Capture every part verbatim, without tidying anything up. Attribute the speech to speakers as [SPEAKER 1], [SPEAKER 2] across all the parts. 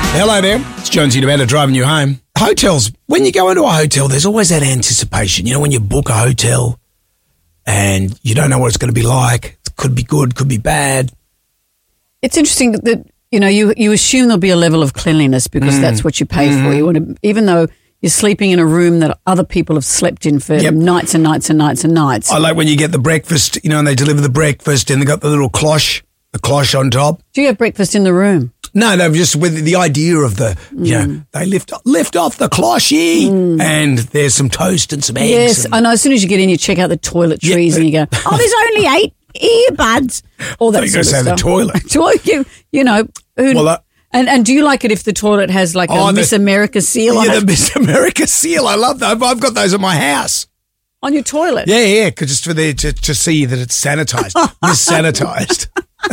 [SPEAKER 1] Hello there. It's Jonesy and Amanda driving you home. Hotels. When you go into a hotel, there's always that anticipation. You know, when you book a hotel and you don't know what it's going to be like. It could be good, could be bad.
[SPEAKER 2] It's interesting that, you know, you you assume there'll be a level of cleanliness because mm. that's what you pay mm-hmm. for. You want to, even though you're sleeping in a room that other people have slept in for yep. nights and nights and nights and nights.
[SPEAKER 1] I like when you get the breakfast, you know, and they deliver the breakfast and they got the little cloche, the cloche on top.
[SPEAKER 2] Do you have breakfast in the room?
[SPEAKER 1] No, no, just with the idea of the, you mm. know, they lift lift off the cloche mm. and there's some toast and some eggs.
[SPEAKER 2] Yes,
[SPEAKER 1] and,
[SPEAKER 2] I know. As soon as you get in, you check out the toiletries yeah. and you go, oh, there's only eight earbuds. All that sort of
[SPEAKER 1] say
[SPEAKER 2] stuff.
[SPEAKER 1] The toilet.
[SPEAKER 2] you, you know. Who, well, uh, and, and do you like it if the toilet has like a oh, Miss the, America seal
[SPEAKER 1] yeah,
[SPEAKER 2] on it?
[SPEAKER 1] Yeah, the Miss America seal. I love that. I've got those at my house.
[SPEAKER 2] On your toilet?
[SPEAKER 1] Yeah, yeah, cause just for the, to, to see that it's sanitized. Miss Sanitized.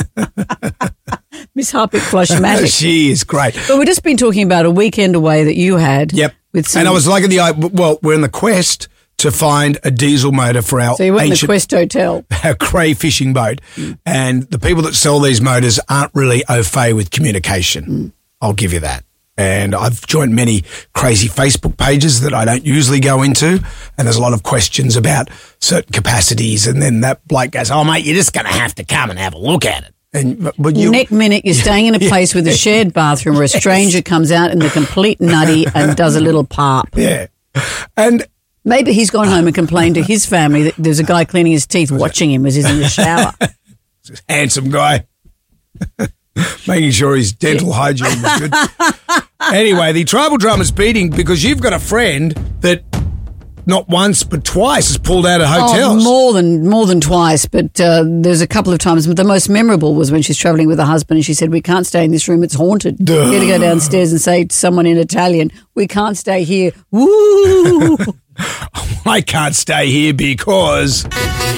[SPEAKER 2] Miss Harpic Flushmatic.
[SPEAKER 1] She is great.
[SPEAKER 2] But we've just been talking about a weekend away that you had.
[SPEAKER 1] Yep.
[SPEAKER 2] With some,
[SPEAKER 1] and I was liking the, well, we're in the quest to find a diesel motor for our
[SPEAKER 2] So you went
[SPEAKER 1] ancient,
[SPEAKER 2] in the Quest Hotel.
[SPEAKER 1] Our Cray fishing boat. Mm. And the people that sell these motors aren't really au fait with communication. Mm. I'll give you that. And I've joined many crazy Facebook pages that I don't usually go into. And there's a lot of questions about certain capacities. And then that bloke goes, oh, mate, you're just going to have to come and have a look at it. And but you,
[SPEAKER 2] Next minute, you're staying in a place with a shared bathroom where a stranger comes out in the complete nutty and does a little pop.
[SPEAKER 1] Yeah. And
[SPEAKER 2] maybe he's gone home and complained to his family that there's a guy cleaning his teeth watching him as he's in the shower.
[SPEAKER 1] Handsome guy. Making sure his dental hygiene is good. Anyway, the tribal drama's beating because you've got a friend that not once but twice has pulled out of hotels.
[SPEAKER 2] Oh, more than more than twice, but uh, there's a couple of times. But the most memorable was when she's travelling with her husband and she said, we can't stay in this room, it's haunted. Duh. You got to go downstairs and say to someone in Italian, we can't stay here. Woo!
[SPEAKER 1] I can't stay here because...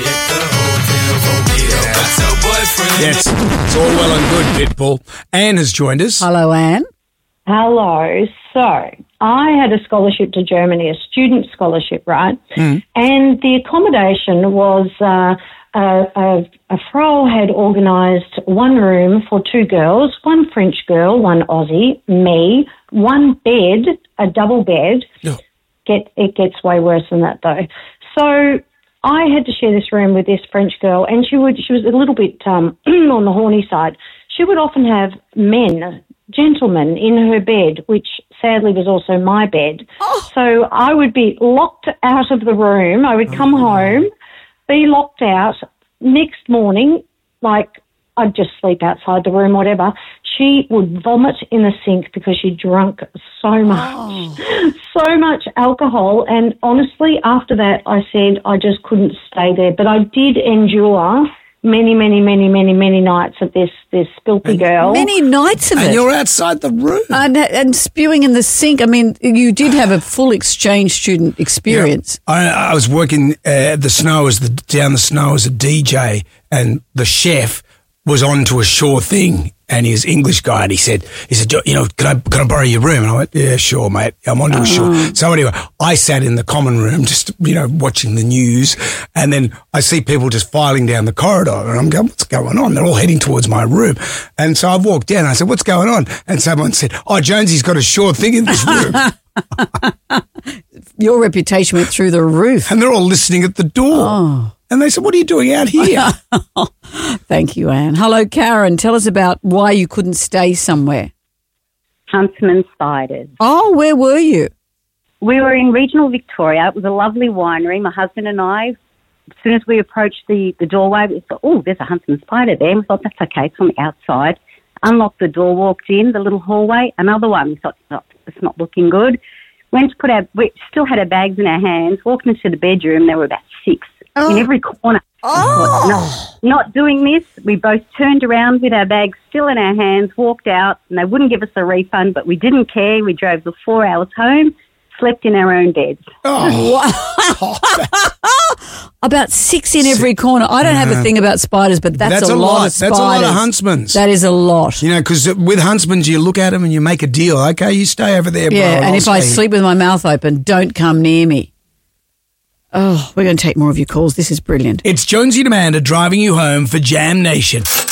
[SPEAKER 1] Yes, it's all well and good, Pitbull. Anne has joined us.
[SPEAKER 2] Hello, Anne.
[SPEAKER 3] Hello. So I had a scholarship to Germany, a student scholarship, right? Mm. And the accommodation was uh, a, a, a Frau had organised one room for two girls, one French girl, one Aussie, me, one bed, a double bed. Oh. Get It gets way worse than that, though. So I had to share this room with this French girl, and she would she was a little bit um, on the horny side. She would often have men, gentlemen, in her bed, which sadly was also my bed. Oh. So I would be locked out of the room. I would come oh. home, be locked out. Next morning, like I'd just sleep outside the room, whatever. She would vomit in the sink because she drank so much, oh. so much alcohol. And honestly, after that, I said I just couldn't stay there. But I did endure many, many, many, many, many nights of this this filthy girl.
[SPEAKER 2] Many nights of
[SPEAKER 1] and
[SPEAKER 2] it.
[SPEAKER 1] And you're outside the room.
[SPEAKER 2] And, and spewing in the sink. I mean, you did have a full exchange student experience.
[SPEAKER 1] Yeah, I, I was working uh, the snow as the down the snow as a D J, and the chef was on to a sure thing. And he was an English guy, and he said, "He said, you know, can I can I borrow your room?" And I went, "Yeah, sure, mate. I'm on to a sure." So anyway, I sat in the common room, just you know, watching the news, and then I see people just filing down the corridor, and I'm going, "What's going on?" They're all heading towards my room, and so I've walked down. And I said, "What's going on?" And someone said, "Oh, Jonesy's got a sure thing in this room."
[SPEAKER 2] Your reputation went through the roof,
[SPEAKER 1] and they're all listening at the door.
[SPEAKER 2] Oh.
[SPEAKER 1] And they said, what are you doing out here?
[SPEAKER 2] Thank you, Anne. Hello, Karen. Tell us about why you couldn't stay somewhere.
[SPEAKER 4] Huntsman Spiders.
[SPEAKER 2] Oh, where were you?
[SPEAKER 4] We were in regional Victoria. It was a lovely winery. My husband and I, as soon as we approached the, the doorway, we thought, oh, there's a Huntsman Spider there. And we thought, that's okay, it's on the outside. Unlocked the door, walked in, the little hallway, another one. We thought, oh, it's not looking good. Went to put our, we still had our bags in our hands, walked into the bedroom. There were about six. Oh. In every corner.
[SPEAKER 2] Oh.
[SPEAKER 4] No, not doing this. We both turned around with our bags still in our hands, walked out, and they wouldn't give us a refund, but we didn't care. We drove the four hours home, slept in our own beds.
[SPEAKER 1] Oh.
[SPEAKER 2] About six in every corner. I don't have a thing about spiders, but that's,
[SPEAKER 1] that's
[SPEAKER 2] a,
[SPEAKER 1] a
[SPEAKER 2] lot,
[SPEAKER 1] lot
[SPEAKER 2] of spiders.
[SPEAKER 1] That's a lot of huntsmans.
[SPEAKER 2] That is a lot.
[SPEAKER 1] You know, because with huntsmans, you look at them and you make a deal. Okay, you stay over there, bro.
[SPEAKER 2] Yeah, and,
[SPEAKER 1] and
[SPEAKER 2] if I sleep with my mouth open, don't come near me. Oh, we're going to take more of your calls. This is brilliant.
[SPEAKER 1] It's Jonesy and Amanda driving you home for Jam Nation.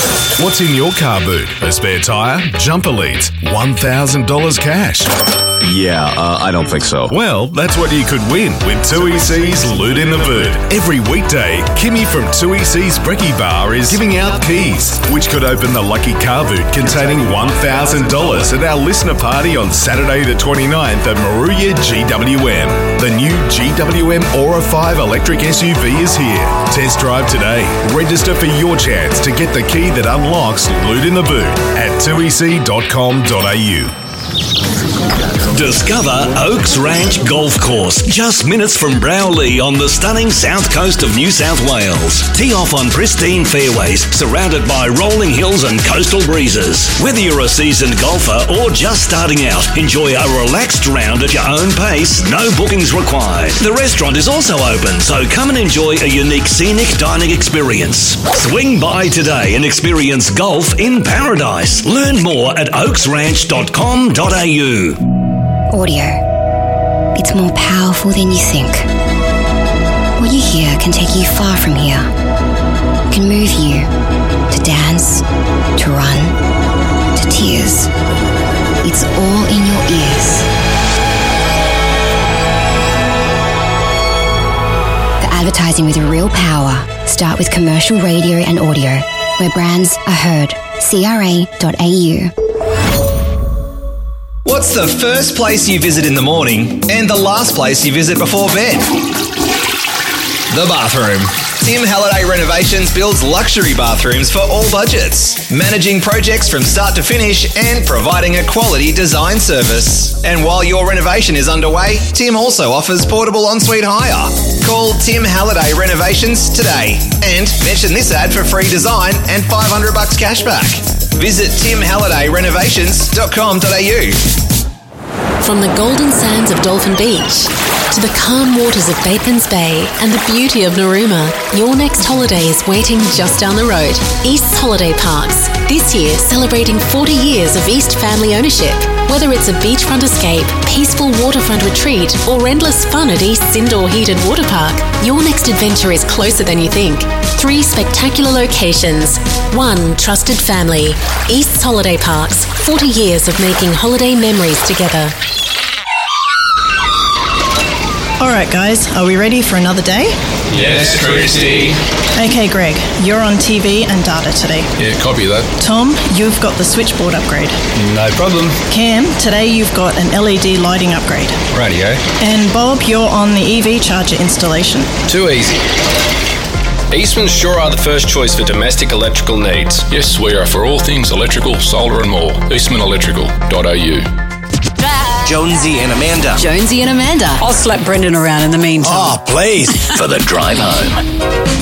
[SPEAKER 5] What's in your car boot? A spare tyre? Jumper leads? one thousand dollars cash?
[SPEAKER 6] Yeah, uh, I don't think so.
[SPEAKER 5] Well, that's what you could win with two E C's Loot in the Boot. Every weekday, Kimmy from two E C's Brekkie Bar is giving out keys, which could open the lucky car boot containing one thousand dollars at our listener party on Saturday the twenty-ninth at Moruya G W M. The new G W M Aura five electric S U V is here. Test drive today. Register for your chance to get the key that unlocks Loot in the Boot at two e c dot com dot a u.
[SPEAKER 7] Discover Oaks Ranch Golf Course, just minutes from Browley on the stunning south coast of New South Wales. Tee off on pristine fairways, surrounded by rolling hills and coastal breezes. Whether you're a seasoned golfer or just starting out, enjoy a relaxed round at your own pace, no bookings required. The restaurant is also open, so come and enjoy a unique scenic dining experience. Swing by today and experience golf in paradise. Learn more at oaks ranch dot com dot a u.
[SPEAKER 8] Audio. It's more powerful than you think. What you hear can take you far from here. It can move you to dance, to run, to tears. It's all in your ears. For advertising with real power, start with commercial radio and audio, where brands are heard. C R A dot A U.
[SPEAKER 9] What's the first place you visit in the morning and the last place you visit before bed? The bathroom. Tim Halliday Renovations builds luxury bathrooms for all budgets, managing projects from start to finish and providing a quality design service. And while your renovation is underway, Tim also offers portable ensuite hire. Call Tim Halliday Renovations today and mention this ad for free design and five hundred bucks cashback. Visit tim halliday renovations dot com dot a u.
[SPEAKER 10] From the golden sands of Dolphin Beach to the calm waters of Batemans Bay and the beauty of Narooma, your next holiday is waiting just down the road. East's Holiday Parks, this year celebrating forty years of East family ownership. Whether it's a beachfront escape, peaceful waterfront retreat, or endless fun at East's indoor heated water park, your next adventure is closer than you think. Three spectacular locations, one trusted family. East's Holiday Parks, forty years of making holiday memories together.
[SPEAKER 11] All right, guys, are we ready for another day?
[SPEAKER 12] Yes, Christy.
[SPEAKER 11] Okay, Greg, you're on T V and data today.
[SPEAKER 12] Yeah, copy that.
[SPEAKER 11] Tom, you've got the switchboard upgrade.
[SPEAKER 12] No problem.
[SPEAKER 11] Cam, today you've got an L E D lighting upgrade.
[SPEAKER 12] Radio.
[SPEAKER 11] And Bob, you're on the E V charger installation.
[SPEAKER 12] Too easy. Eastman sure are the first choice for domestic electrical needs. Yes, we are for all things electrical, solar and more. eastman electrical dot a u.
[SPEAKER 9] Jonesy and Amanda.
[SPEAKER 2] Jonesy and Amanda. I'll slap Brendan around in the meantime.
[SPEAKER 9] Oh, please.
[SPEAKER 7] For the drive home.